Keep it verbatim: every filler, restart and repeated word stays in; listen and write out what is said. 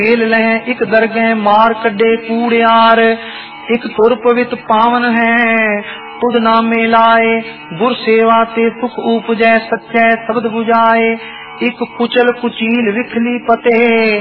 खेल लह इक दरगह मार कड्डे कूड़ियार, इक तुर पवित पावन है तुद नामे लाए, गुर सेवा ते सुख उपजै सच्चै शब्द बुझाए, इक कुचल कुचील विखली पते